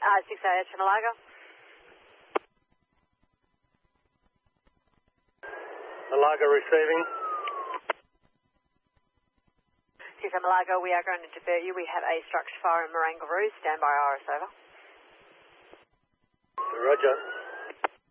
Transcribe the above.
6AH Malaga. Malaga receiving. 6 Malaga, we are going to divert you. We have a structure fire in Marangaroo. Stand by, Iris, over. Roger.